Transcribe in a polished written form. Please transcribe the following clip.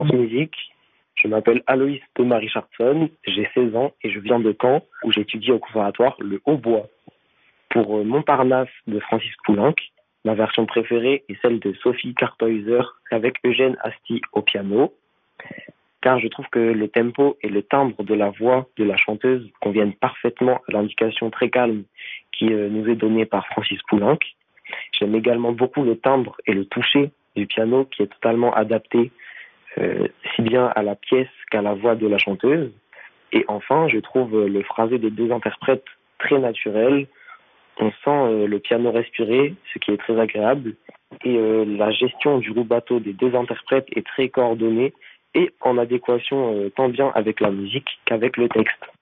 Musique. Je m'appelle Aloïs Thomas Richardson, j'ai 16 ans et je viens de Caen où j'étudie au conservatoire le hautbois. Pour Montparnasse de Francis Poulenc, ma version préférée est celle de Sophie Karthäuser avec Eugène Asti au piano, car je trouve que le tempo et le timbre de la voix de la chanteuse conviennent parfaitement à l'indication très calme qui nous est donnée par Francis Poulenc. J'aime également beaucoup le timbre et le toucher du piano qui est totalement adapté si bien à la pièce qu'à la voix de la chanteuse. Et enfin, je trouve le phrasé des deux interprètes très naturel. On sent le piano respirer, ce qui est très agréable. Et la gestion du rubato des deux interprètes est très coordonnée et en adéquation tant bien avec la musique qu'avec le texte.